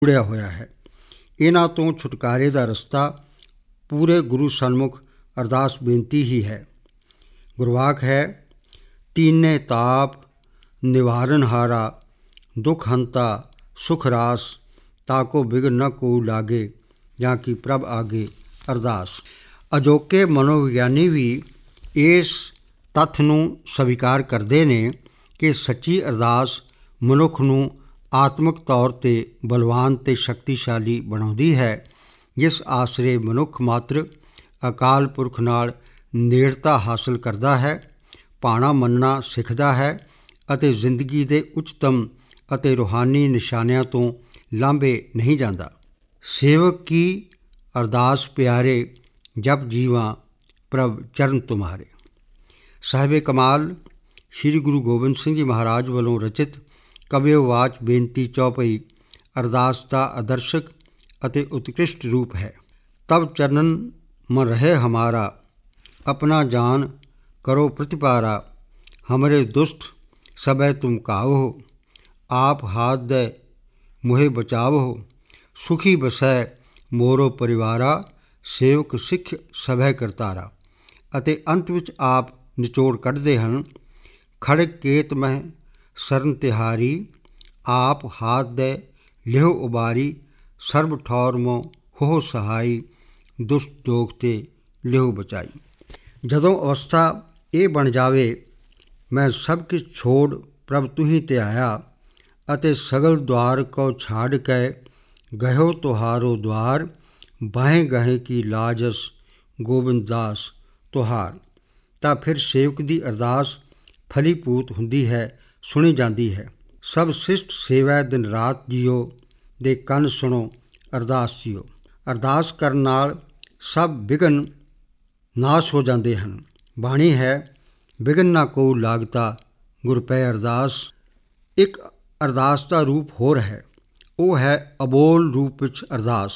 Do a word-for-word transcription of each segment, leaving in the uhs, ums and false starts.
ਜੁੜਿਆ ਹੋਇਆ ਹੈ। ਇਹਨਾਂ ਤੋਂ ਛੁਟਕਾਰੇ ਦਾ ਰਸਤਾ ਪੂਰੇ ਗੁਰੂ ਸਨਮੁਖ ਅਰਦਾਸ ਬੇਨਤੀ ਹੀ ਹੈ। ਗੁਰਵਾਕ ਹੈ, ਤੀਨੇ ਤਾਪ ਨਿਵਾਰਨ ਹਾਰਾ, ਦੁਖ ਹੰਤਾ ਸੁਖ ਰਾਸ, ਤਾਕੋ ਬਿਘਨ ਨ ਕੋ ਲਾਗੇ, ਜਾਂ ਕਿ ਪ੍ਰਭ ਆਗੇ ਅਰਦਾਸ। ਅਜੋਕੇ ਮਨੋਵਿਗਿਆਨੀ ਵੀ ਇਸ ਤੱਥ ਨੂੰ ਸਵੀਕਾਰ ਕਰਦੇ ਨੇ ਕਿ ਸੱਚੀ ਅਰਦਾਸ ਮਨੁੱਖ ਨੂੰ ਆਤਮਿਕ ਤੌਰ 'ਤੇ ਬਲਵਾਨ ਅਤੇ ਸ਼ਕਤੀਸ਼ਾਲੀ ਬਣਾਉਂਦੀ ਹੈ, ਜਿਸ ਆਸਰੇ ਮਨੁੱਖ ਮਾਤਰ ਅਕਾਲ ਪੁਰਖ ਨਾਲ ਨੇੜਤਾ ਹਾਸਲ ਕਰਦਾ ਹੈ, ਭਾਣਾ ਮੰਨਣਾ ਸਿੱਖਦਾ ਹੈ ਅਤੇ ਜ਼ਿੰਦਗੀ ਦੇ ਉੱਚਤਮ ਅਤੇ ਰੂਹਾਨੀ ਨਿਸ਼ਾਨਿਆਂ ਤੋਂ ਲਾਂਭੇ ਨਹੀਂ ਜਾਂਦਾ। ਸੇਵਕ ਕੀ ਅਰਦਾਸ ਪਿਆਰੇ, ਜਪ ਜੀਵਾਂ ਪ੍ਰਭ ਚਰਨ ਤੁਮਾਰੇ। ਸਾਹਿਬ ਕਮਾਲ ਸ਼੍ਰੀ ਗੁਰੂ ਗੋਬਿੰਦ ਸਿੰਘ ਜੀ ਮਹਾਰਾਜ ਵੱਲੋਂ ਰਚਿਤ ਕਵਿਓਵਾਚ ਬੇਨਤੀ ਚੌਪਈ ਅਰਦਾਸ ਦਾ ਆਦਰਸ਼ਕ ਅਤੇ ਉਤਕ੍ਰਿਸ਼ਟ ਰੂਪ ਹੈ। ਤਬ ਚਰਨਨ ਮਨ ਰਹੇ ਹਮਾਰਾ, ਆਪਣਾ ਜਾਨ ਕਰੋ ਪ੍ਰਤਿਪਾਰਾ, ਹਮਰੇ ਦੁਸ਼ਟ ਸਭੈ ਤੁਮ ਕਾਵੋ, ਆਪ ਹਾਥ ਦੇ ਮੁਹੇ ਬਚਾਵੋ, ਸੁਖੀ ਬਸੈ ਮੋਰੋ ਪਰਿਵਾਰਾ, ਸੇਵਕ ਸਿੱਖ ਸਭੈ ਕਰਤਾਰਾ। ਅਤੇ ਅੰਤ ਵਿੱਚ ਆਪ ਨਿਚੋੜ ਕੱਢਦੇ ਹਨ, ਖੜਗ ਕੇਤ ਮਹਿ ਸਰਨ ਤਿਹਾਰੀ, ਆਪ ਹਾਥ ਦੇ ਲਿਹੋ ਉਬਾਰੀ, ਸਰਬ ਠੌਰ ਮੋ ਹੋ ਸਹਾਈ, ਦੁਸ਼ਟ ਦੋਖ ਤੇ ਲਿਹੋ ਬਚਾਈ। ਜਦੋਂ ਅਵਸਥਾ ਇਹ ਬਣ ਜਾਵੇ, ਮੈਂ ਸਭ ਕੁਛ ਛੋੜ ਪ੍ਰਭ ਤੁਹੀ ਤੇ ਆਇਆ, ਅਤੇ ਸਗਲ ਦੁਆਰ ਕੋ ਛਾੜ ਕੇ ਗਇਓ ਤੁਹਾਰੋ ਦੁਆਰ, ਬਾਹੇ ਗਹੇ ਕੀ ਲਾਜਸ ਗੋਬਿੰਦ ਦਾਸ ਤੁਹਾਰ। ਤਾਂ ਫਿਰ ਸੇਵਕ ਦੀ ਅਰਦਾਸ ਫਲੀਭੂਤ ਹੁੰਦੀ ਹੈ, ਸੁਣੀ ਜਾਂਦੀ ਹੈ। ਸਭ ਸਿਸ਼ਟ ਸੇਵੈ ਦਿਨ ਰਾਤ ਜੀਓ, ਦੇ ਕੰਨ ਸੁਣੋ ਅਰਦਾਸ ਜੀਓ। ਅਰਦਾਸ ਕਰਨ ਨਾਲ ਸਭ ਵਿਘਨ ਨਾਸ਼ ਹੋ ਜਾਂਦੇ ਹਨ। ਬਾਣੀ ਹੈ, ਵਿਘਨ ਨਾ ਕੋ ਲਾਗਤਾ ਗੁਰ ਪੈ ਅਰਦਾਸ। ਇੱਕ ਅਰਦਾਸ ਦਾ ਰੂਪ ਹੋਰ ਹੈ, ਉਹ ਹੈ ਅਬੋਲ ਰੂਪ ਵਿੱਚ ਅਰਦਾਸ,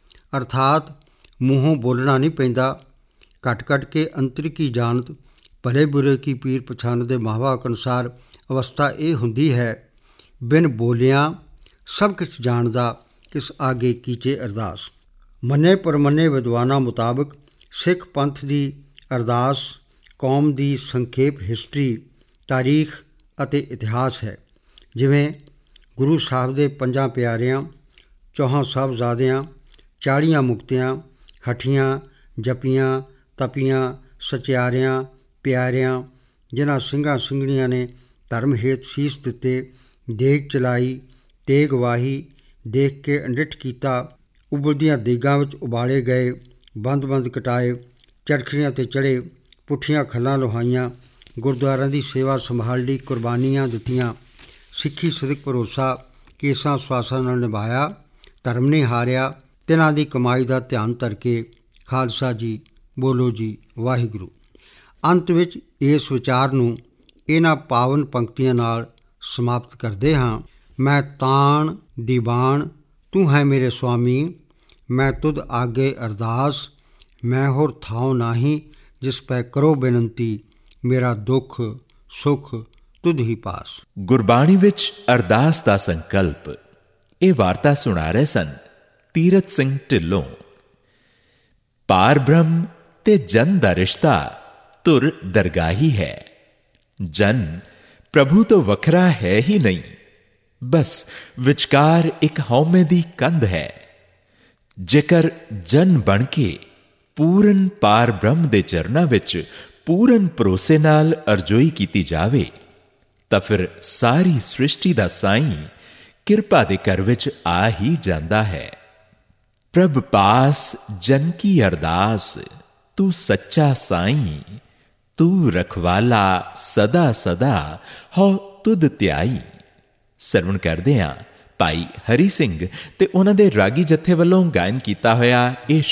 ਅਰਥਾਤ ਮੂੰਹੋਂ ਬੋਲਣਾ ਨਹੀਂ ਪੈਂਦਾ। ਘਟ ਘਟ ਕੇ ਅੰਤਰ ਕੀ ਜਾਣਤ, ਭਲੇ ਬੁਰੇ ਕੀ ਪੀਰ ਪਛਾਣ ਦੇ ਮਹਾਵਾਕ ਅਨੁਸਾਰ ਅਵਸਥਾ ਇਹ ਹੁੰਦੀ ਹੈ, ਬਿਨ ਬੋਲਿਆਂ ਸਭ ਕੁਛ ਜਾਣਦਾ, ਕਿਸ ਆਗੇ ਕੀਚੇ ਅਰਦਾਸ। ਮੰਨੇ ਪਰਮੰਨੇ ਵਿਦਵਾਨਾਂ ਮੁਤਾਬਕ ਸਿੱਖ ਪੰਥ ਦੀ ਅਰਦਾਸ ਕੌਮ ਦੀ ਸੰਖੇਪ ਹਿਸਟਰੀ, ਤਾਰੀਖ ਅਤੇ ਇਤਿਹਾਸ ਹੈ। ਜਿਵੇਂ ਗੁਰੂ ਸਾਹਿਬ ਦੇ ਪੰਜਾਂ ਪਿਆਰਿਆਂ, ਚੌਹਾਂ ਸਾਹਿਬਜ਼ਾਦਿਆਂ, ਚਾਲੀਆਂ ਮੁਕਤਿਆਂ, ਹਠੀਆਂ, ਜਪੀਆਂ, ਤਪੀਆਂ, ਸਚਿਆਰਿਆਂ, ਪਿਆਰਿਆਂ, ਜਿਨ੍ਹਾਂ ਸਿੰਘਾਂ ਸਿੰਘਣੀਆਂ ਨੇ ਧਰਮ ਹੇਤ ਸੀਸ ਦਿੱਤੇ, ਦੇਗ ਚਲਾਈ, ਤੇਗ ਵਾਹੀ, ਦੇਖ ਕੇ ਅੰਡਿੱਠ ਕੀਤਾ, ਉਬਲਦੀਆਂ ਦੇਗਾਂ ਵਿੱਚ ਉਬਾਲੇ ਗਏ, ਬੰਦ ਬੰਦ ਕਟਾਏ, ਚਰਖੜੀਆਂ 'ਤੇ ਚੜ੍ਹੇ, ਪੁੱਠੀਆਂ ਖੱਲਾਂ ਲੁਹਾਈਆਂ, ਗੁਰਦੁਆਰਿਆਂ ਦੀ ਸੇਵਾ ਸੰਭਾਲ ਲਈ ਕੁਰਬਾਨੀਆਂ ਦਿੱਤੀਆਂ, ਸਿੱਖੀ ਸਦਕ ਭਰੋਸਾ ਕੇਸਾਂ ਸਵਾਸਾਂ ਨਾਲ ਨਿਭਾਇਆ, ਧਰਮ ਨੇ ਹਾਰਿਆ, ਤਿਨਾਂ ਦੀ ਕਮਾਈ ਦਾ ਧਿਆਨ ਧਰ ਕੇ ਖਾਲਸਾ ਜੀ ਬੋਲੋ ਜੀ ਵਾਹਿਗੁਰੂ। ਅੰਤ ਵਿੱਚ ਇਸ ਵਿਚਾਰ ਨੂੰ ਇਹਨਾਂ ਪਾਵਨ ਪੰਕਤੀਆਂ ਨਾਲ ਸਮਾਪਤ ਕਰਦੇ ਹਾਂ। ਮੈਂ ਤਾਣ ਦੀਵਾਨ ਤੂੰ ਹੈ ਮੇਰੇ ਸੁਆਮੀ, ਮੈਂ ਤੁਧ ਆਗੇ ਅਰਦਾਸ, ਮੈਂ ਹੋਰ ਥਾਉ ਨਾਹੀਂ, ਜਿਸ ਪੈ ਕਰੋ ਬੇਨੰਤੀ, ਮੇਰਾ ਦੁੱਖ ਸੁੱਖ ਤੁਧ ਹੀ ਪਾਸ। ਗੁਰਬਾਣੀ ਵਿੱਚ ਅਰਦਾਸ ਦਾ ਸੰਕਲਪ ਇਹ ਵਾਰਤਾ ਸੁਣਾ ਰਹੇ ਸਨ ਤੀਰਥ ਸਿੰਘ ਢਿੱਲੋਂ। ਪਾਰ ਬ੍ਰਹਮ ਤੇ ਜਨ ਦਾ ਰਿਸ਼ਤਾ ਧੁਰ ਦਰਗਾਹੀ ਹੈ। ਜਨ ਪ੍ਰਭੂ ਤੋਂ ਵੱਖਰਾ ਹੈ ਹੀ ਨਹੀਂ, ਬਸ ਵਿਚਕਾਰ ਇੱਕ ਹਉਮੈ ਦੀ ਕੰਧ ਹੈ। ਜੇਕਰ ਜਨ ਬਣ ਕੇ ਪੂਰਨ ਪਾਰ ਬ੍ਰਹਮ ਦੇ ਚਰਨਾਂ ਵਿੱਚ ਪੂਰਨ ਭਰੋਸੇ ਨਾਲ ਅਰਜ਼ੋਈ ਕੀਤੀ ਜਾਵੇ, ਤਾਂ ਫਿਰ ਸਾਰੀ ਸ੍ਰਿਸ਼ਟੀ ਦਾ ਸਾਈਂ ਕਿਰਪਾ ਦੇ ਘਰ ਵਿੱਚ ਆ ਹੀ ਜਾਂਦਾ ਹੈ। ਪ੍ਰਭ ਪਾਸ ਜਨ ਕੀ ਅਰਦਾਸ, ਤੂੰ ਸੱਚਾ ਸਾਈਂ, ਤੂੰ ਰਖਵਾਲਾ ਸਦਾ ਸਦਾ, ਹੋ ਤੁਧ ਧਿਆਈ। ਸਰਵਣ ਕਰਦੇ ਹਾਂ ਭਾਈ ਹਰੀ ਸਿੰਘ ਤੇ ਉਹਨਾਂ ਦੇ ਰਾਗੀ ਜਥੇ ਵੱਲੋਂ ਗਾਇਨ ਕੀਤਾ ਹੋਇਆ ਇਹ